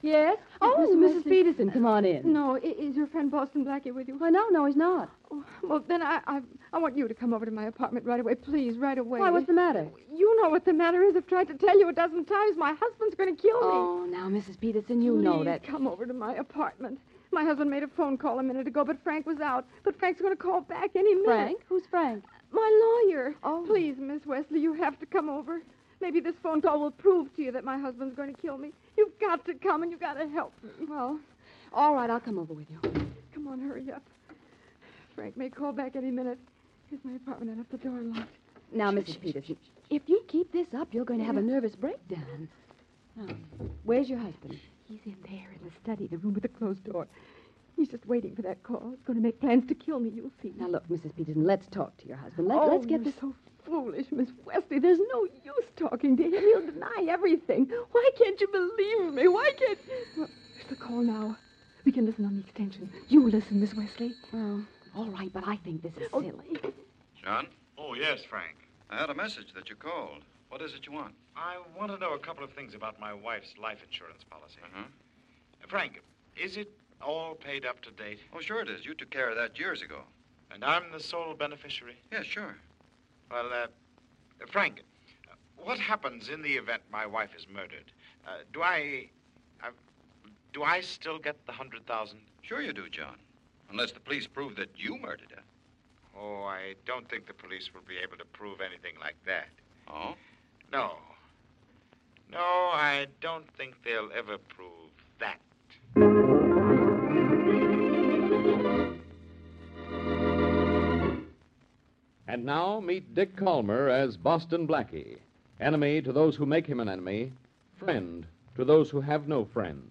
Yes? Oh, Mrs. Peterson, come on in. No, is your friend Boston Blackie with you? Why, no, he's not. Oh, well, then I want you to come over to my apartment right away. Please, right away. Why, what's the matter? You know what the matter is. I've tried to tell you a dozen times. My husband's going to kill me. Oh, now, Mrs. Peterson, you know that. Please come over to my apartment. My husband made a phone call a minute ago, but Frank was out. But Frank's going to call back any minute. Frank? Who's Frank? My lawyer. Oh. Please, Miss Wesley, you have to come over. Maybe this phone call will prove to you that my husband's going to kill me. You've got to come, and you've got to help me. Well, all right, I'll come over with you. Come on, hurry up. Frank may call back any minute. Here's my apartment. I left the door locked. Now, Mrs. Peterson, if you keep this up, you're going to have a nervous breakdown. Now, where's your husband? He's in there in the study, the room with the closed door. He's just waiting for that call. He's going to make plans to kill me, you'll see. Now, look, Mrs. Peterson, let's talk to your husband. Let's get this... so foolish, Miss Wesley. There's no use talking to him. He'll deny everything. Why can't you believe me? Why can't... Well, there's the call now. We can listen on the extension. You listen, Miss Wesley. Oh, all right, but I think this is silly. John? Oh, yes, Frank. I had a message that you called. What is it you want? I want to know a couple of things about my wife's life insurance policy. Uh-huh. Frank, is it all paid up to date? Oh, sure it is. You took care of that years ago. And I'm the sole beneficiary? Yes, sure. Well, Frank, what happens in the event my wife is murdered? Do I still get the $100,000? Sure you do, John. Unless the police prove that you murdered her. Oh, I don't think the police will be able to prove anything like that. Oh? No. No, I don't think they'll ever prove that. And now meet Dick Calmer as Boston Blackie. Enemy to those who make him an enemy. Friend to those who have no friend.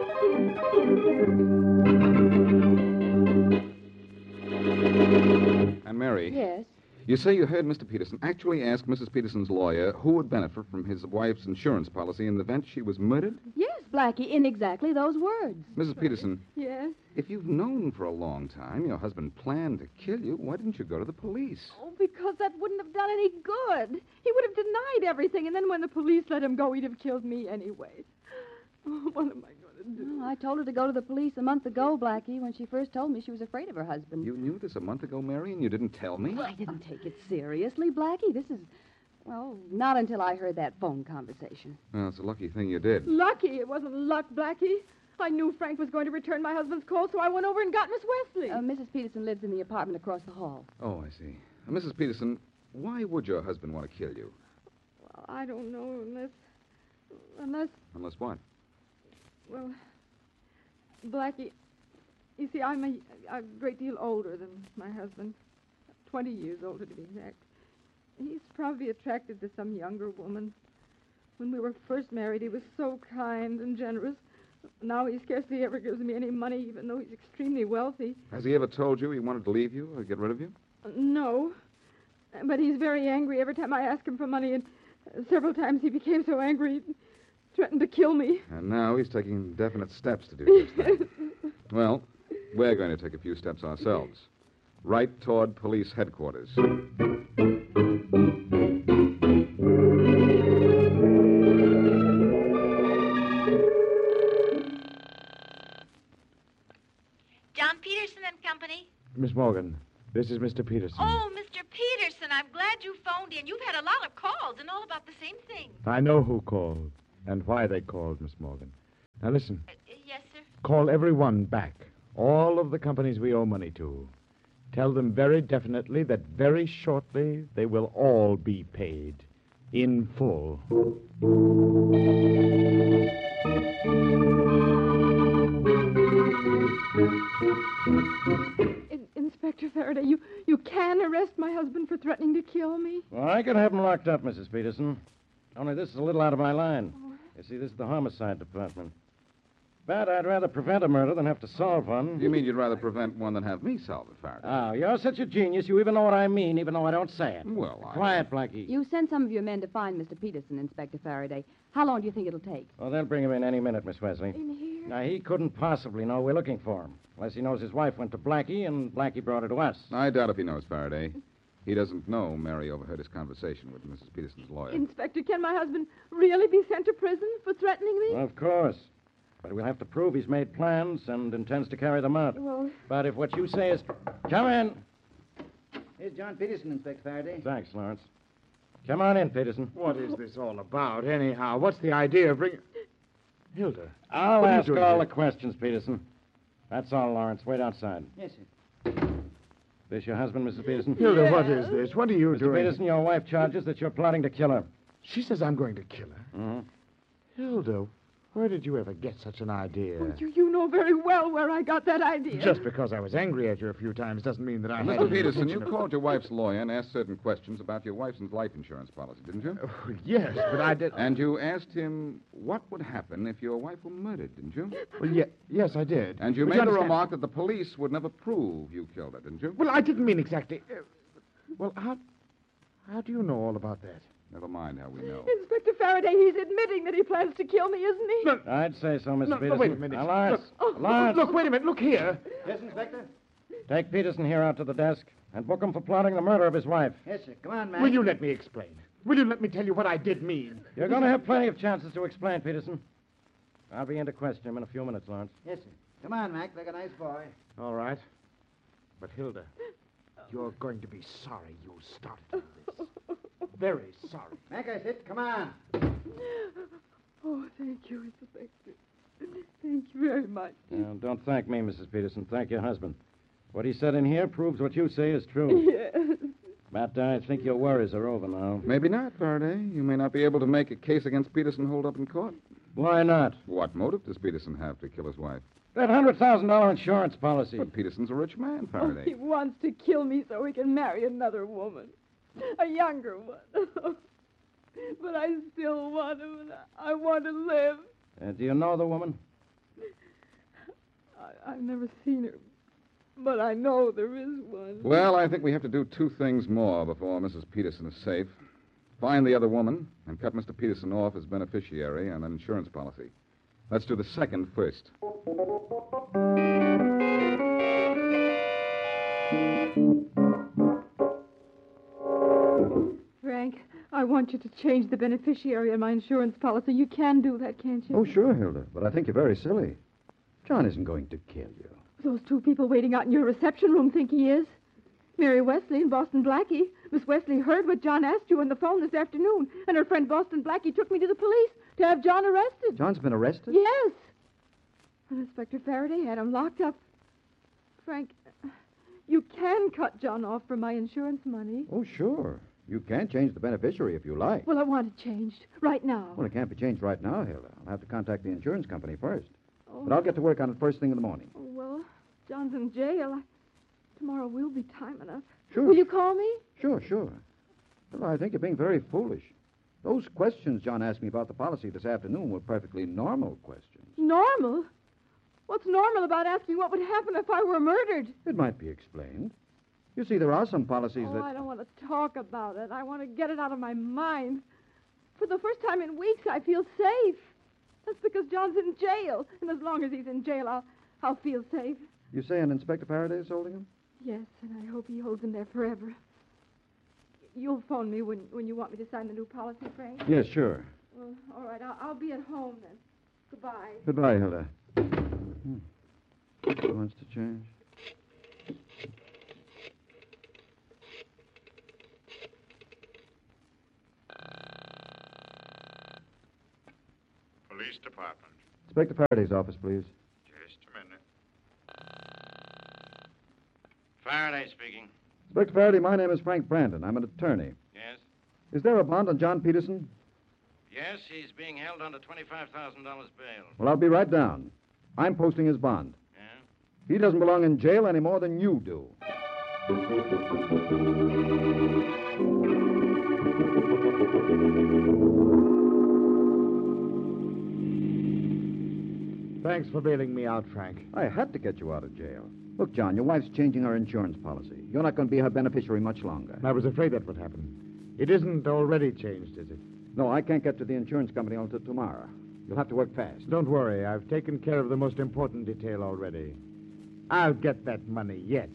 And Mary. Yes? You say you heard Mr. Peterson actually ask Mrs. Peterson's lawyer who would benefit from his wife's insurance policy in the event she was murdered? Yes, Blackie, in exactly those words. Mrs. Peterson, Yes? if you've known for a long time your husband planned to kill you, why didn't you go to the police? Oh, because that wouldn't have done any good. He would have denied everything, and then when the police let him go, he'd have killed me anyway. Oh, what am I going to do? Well, I told her to go to the police a month ago, Blackie, when she first told me she was afraid of her husband. You knew this a month ago, Mary, and you didn't tell me? Well, I didn't take it seriously, Blackie. This is, well, not until I heard that phone conversation. Well, it's a lucky thing you did. Lucky. It wasn't luck, Blackie. I knew Frank was going to return my husband's call, so I went over and got Miss Wesley. Mrs. Peterson lives in the apartment across the hall. Oh, I see. Mrs. Peterson, why would your husband want to kill you? Well, I don't know unless... Unless what? Well, Blackie, you see, I'm a great deal older than my husband. 20 years older, to be exact. He's probably attracted to some younger woman. When we were first married, he was so kind and generous. Now he scarcely ever gives me any money, even though he's extremely wealthy. Has he ever told you he wanted to leave you or get rid of you? No. But he's very angry every time I ask him for money, and several times he became so angry he threatened to kill me. And now he's taking definite steps to do just that. Well, we're going to take a few steps ourselves. Right toward police headquarters. John Peterson and Company? Miss Morgan, this is Mr. Peterson. Oh, Mr. Peterson, I'm glad you phoned in. You've had a lot of calls and all about the same thing. I know who called and why they called, Miss Morgan. Now listen. Yes, sir? Call everyone back. All of the companies we owe money to. Tell them very definitely that very shortly they will all be paid. In full. Inspector Faraday, you can arrest my husband for threatening to kill me? Well, I can have him locked up, Mrs. Peterson. Only this is a little out of my line. You see, this is the homicide department. But I'd rather prevent a murder than have to solve one. You mean you'd rather prevent one than have me solve it, Faraday? Oh, you're such a genius. You even know what I mean, even though I don't say it. Well, Quiet, Blackie. You send some of your men to find Mr. Peterson, Inspector Faraday. How long do you think it'll take? Well, they'll bring him in any minute, Miss Wesley. In here? Now, he couldn't possibly know we're looking for him, unless he knows his wife went to Blackie and Blackie brought her to us. I doubt if he knows, Faraday. He doesn't know Mary overheard his conversation with Mrs. Peterson's lawyer. Inspector, can my husband really be sent to prison for threatening me? Well, of course. But we'll have to prove he's made plans and intends to carry them out. Well, But if what you say is... Come in. Here's John Peterson, Inspector Faraday. Thanks, Lawrence. Come on in, Peterson. What is this all about, anyhow? What's the idea of bringing... Hilda. I'll what are you ask doing all here? the questions, Peterson. That's all, Lawrence. Wait outside. Yes, sir. This your husband, Mrs. Peterson? Hilda, what is this? What are you Mr. doing? Peterson, your wife charges that you're plotting to kill her. She says I'm going to kill her. Mm-hmm. Hilda, where did you ever get such an idea? oh, you know very well where I got that idea. Just because I was angry at you a few times doesn't mean that I had... Mr. Peterson, you intention of- called your wife's lawyer and asked certain questions about your wife's life insurance policy, didn't you? Oh, yes, but I did... And you asked him what would happen if your wife were murdered, didn't you? Well, yes, I did. And you But made the understand- remark that the police would never prove you killed her, didn't you? Well, I didn't mean exactly... well, how do you know all about that? Never mind how we know. Inspector Faraday, he's admitting that he plans to kill me, isn't he? No, I'd say so, Mr. no, Peterson. wait a minute. Now, Lawrence. Look, Lawrence. look, wait a minute. Look here. Yes, Inspector? Take Peterson here out to the desk and book him for plotting the murder of his wife. Yes, sir. Come on, man. Will you let me explain? Will you let me tell you what I did mean? You're going to have plenty of chances to explain, Peterson. I'll be in to question him in a few minutes, Lawrence. Yes, sir. Come on, Mac, like a nice boy. All right. But, Hilda, you're going to be sorry you started all this. Very sorry. Mac, I said, come on. Oh, thank you, Inspector. Thank you very much. Now, don't thank me, Mrs. Peterson. Thank your husband. What he said in here proves what you say is true. Yes. But I think your worries are over now. Maybe not, Faraday. You may not be able to make a case against Peterson hold up in court. Why not? What motive does Peterson have to kill his wife? That $100,000 insurance policy. But Peterson's a rich man, Oh, Faraday. he wants to kill me so he can marry another woman. A younger one. But I still want him, and I want to live. Do you know the woman? I've never seen her, but I know there is one. Well, I think we have to do two things more before Mrs. Peterson is safe. Find the other woman and cut Mr. Peterson off as beneficiary on an insurance policy. Let's do the second first. Frank, I want you to change the beneficiary on my insurance policy. You can do that, can't you? Oh, sure, Hilda, but I think you're very silly. John isn't going to kill you. Those two people waiting out in your reception room think he is. Mary Wesley and Boston Blackie. Miss Wesley heard what John asked you on the phone this afternoon, and her friend Boston Blackie took me to the police to have John arrested. John's been arrested? Yes. And Inspector Faraday had him locked up. Frank, you can cut John off from my insurance money. Oh, sure. You can change the beneficiary if you like. Well, I want it changed right now. Well, it can't be changed right now, Hilda. I'll have to contact the insurance company first. Oh. But I'll get to work on it first thing in the morning. Oh, well, John's in jail. Tomorrow will be time enough. Sure. Will you call me? Sure. Well, I think you're being very foolish. Those questions John asked me about the policy this afternoon were perfectly normal questions. Normal? What's normal about asking what would happen if I were murdered? It might be explained. You see, there are some policies Oh, that... I don't want to talk about it. I want to get it out of my mind. For the first time in weeks, I feel safe. That's because John's in jail. And as long as he's in jail, I'll feel safe. You saying Inspector Faraday is holding him? Yes, and I hope he holds him there forever. You'll phone me when you want me to sign the new policy, Frank? Yes, sure. Well, all right. I'll be at home then. Goodbye. Goodbye, Hilda. He wants to change. Police Department. Inspector Faraday's office, please. Just a minute. Faraday speaking. Inspector Faraday, my name is Frank Brandon. I'm an attorney. Yes? Is there a bond on John Peterson? Yes, he's being held under $25,000 bail. Well, I'll be right down. I'm posting his bond. Yeah? He doesn't belong in jail any more than you do. Thanks for bailing me out, Frank. I had to get you out of jail. Look, John, your wife's changing her insurance policy. You're not going to be her beneficiary much longer. I was afraid that would happen. It isn't already changed, is it? No, I can't get to the insurance company until tomorrow. You'll have to work fast. Don't worry. I've taken care of the most important detail already. I'll get that money yet.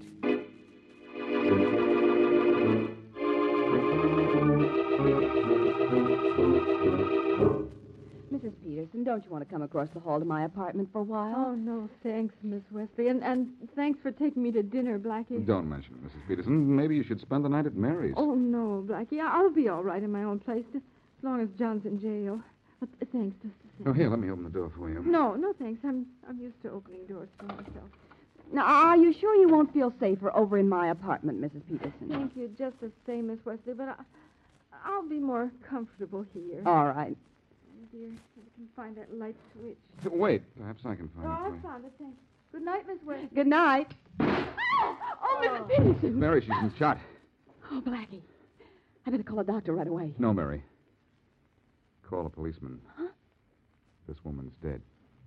Mrs. Peterson, don't you want to come across the hall to my apartment for a while? Oh, no, thanks, Miss Wesley. And thanks for taking me to dinner, Blackie. Don't mention it, Mrs. Peterson. Maybe you should spend the night at Mary's. Oh, no, Blackie. I'll be all right in my own place, as long as John's in jail. But thanks, just the same. Oh, here, let me open the door for you. No, thanks. I'm used to opening doors for myself. Now, are you sure you won't feel safer over in my apartment, Mrs. Peterson? Thank you, just the same, Miss Wesley, but I'll be more comfortable here. All right. Dear, if I can find that light switch. Wait, perhaps I can find Oh, it. I for you. found it, thanks. Good night, Miss Wesley. Good night. Oh, Mrs. Peterson. Mary, she's been shot. Oh, Blackie. I better call a doctor right away. No, Mary. Call a policeman. Huh? This woman's dead.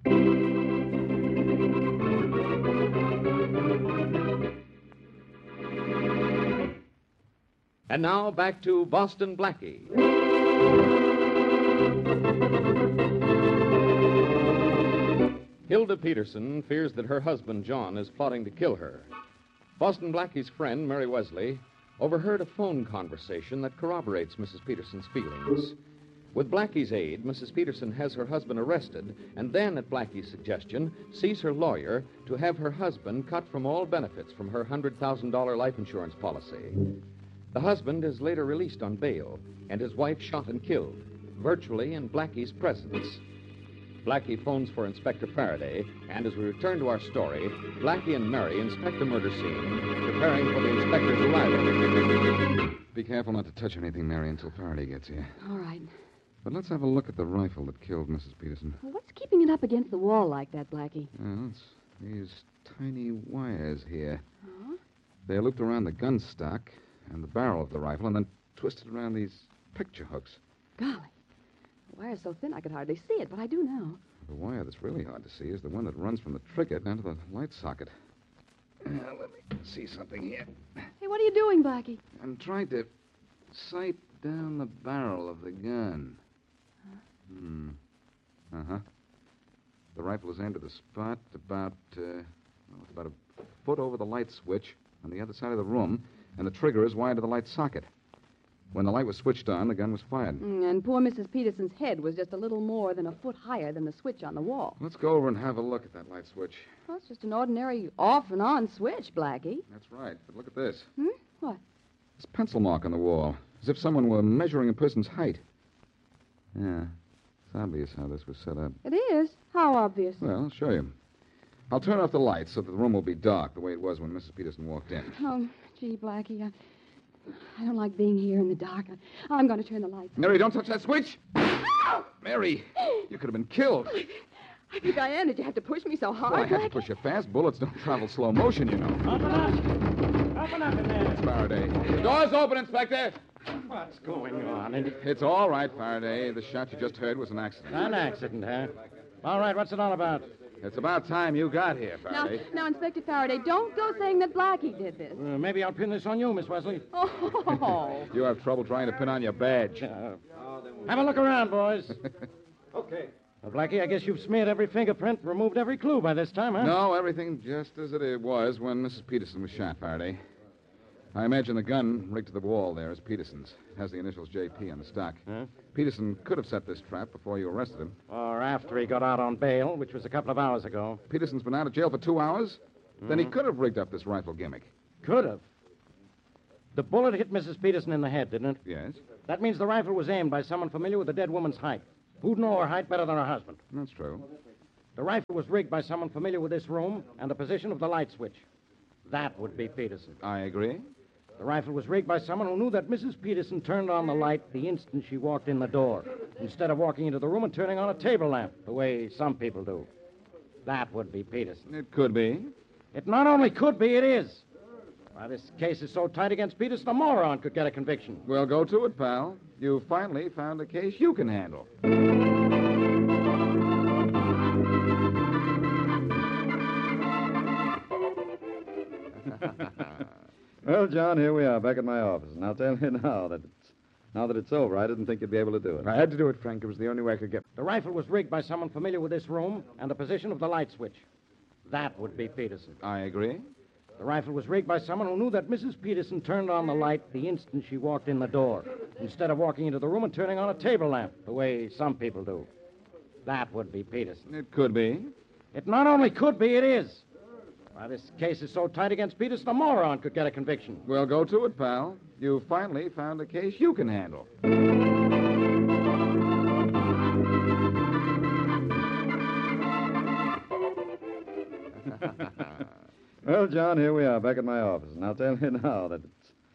And now back to Boston Blackie. Hilda Peterson fears that her husband, John, is plotting to kill her. Boston Blackie's friend, Mary Wesley, overheard a phone conversation that corroborates Mrs. Peterson's feelings. With Blackie's aid, Mrs. Peterson has her husband arrested and then, at Blackie's suggestion, sees her lawyer to have her husband cut from all benefits from her $100,000 life insurance policy. The husband is later released on bail and his wife shot and killed, virtually in Blackie's presence. Blackie phones for Inspector Faraday, and as we return to our story, Blackie and Mary inspect the murder scene, preparing for the inspector's arrival. Be careful not to touch anything, Mary, until Faraday gets here. All right. But let's have a look at the rifle that killed Mrs. Peterson. Well, what's keeping it up against the wall like that, Blackie? Well, it's these tiny wires here. Huh? They're looped around the gun stock and the barrel of the rifle and then twisted around these picture hooks. Golly. The wire's so thin I could hardly see it, but I do now. The wire that's really hard to see is the one that runs from the trigger down to the light socket. Now, let me see something here. Hey, what are you doing, Blackie? I'm trying to sight down the barrel of the gun. Uh-huh. The rifle is aimed at the spot about a foot over the light switch on the other side of the room, and the trigger is wired to the light socket. When the light was switched on, the gun was fired. And poor Mrs. Peterson's head was just a little more than a foot higher than the switch on the wall. Let's go over and have a look at that light switch. Well, it's just an ordinary off and on switch, Blackie. That's right, but look at this. What? This pencil mark on the wall, as if someone were measuring a person's height. Yeah, it's obvious how this was set up. It is? How obvious? Well, I'll show you. I'll turn off the lights so that the room will be dark, the way it was when Mrs. Peterson walked in. Oh, gee, Blackie, I don't like being here in the dark. I'm going to turn the lights on. Mary, don't touch that switch! Mary, you could have been killed. I think I am. Did you have to push me so hard, Well, I had to Blackie? push you fast. Bullets don't travel slow motion, you know. Open up! Open up in there! It's Faraday. The door's open, Inspector. What's going on? It's all right, Faraday. The shot you just heard was an accident. An accident, huh? All right, what's it all about? It's about time you got here, Faraday. Now, Inspector Faraday, don't go saying that Blackie did this. Maybe I'll pin this on you, Miss Wesley. Oh. You have trouble trying to pin on your badge. Have a look around, boys. Okay. Well, Blackie, I guess you've smeared every fingerprint, removed every clue by this time, huh? No, everything just as it was when Mrs. Peterson was shot, Faraday. I imagine the gun rigged to the wall there is Peterson's. It has the initials JP on the stock. Huh? Peterson could have set this trap before you arrested him. Or after he got out on bail, which was a couple of hours ago. Peterson's been out of jail for 2 hours? Then he could have rigged up this rifle gimmick. Could have. The bullet hit Mrs. Peterson in the head, didn't it? Yes, That means the rifle was aimed by someone familiar with the dead woman's height. Who'd know her height better than her husband? that's true. The rifle was rigged by someone familiar with this room and the position of the light switch. That would be Peterson. I agree. The rifle was rigged by someone who knew that Mrs. Peterson turned on the light the instant she walked in the door, instead of walking into the room and turning on a table lamp, the way some people do. That would be Peterson. It could be. It not only could be, it is. Why, this case is so tight against Peterson, a moron could get a conviction. Well, go to it, pal. You finally found a case you can handle. Well, John, here we are, back at my office. And I'll tell you now that it's over, I didn't think you'd be able to do it. I had to do it, Frank. It was the only way I could get. The rifle was rigged by someone familiar with this room and the position of the light switch. That would be Peterson. I agree. The rifle was rigged by someone who knew that Mrs. Peterson turned on the light the instant she walked in the door, instead of walking into the room and turning on a table lamp, the way some people do. That would be Peterson. It could be. It not only could be, it is. Why, this case is so tight against Peterson, a moron could get a conviction. Well, go to it, pal. You finally found a case you can handle. Well, John, here we are back at my office. And I'll tell you now that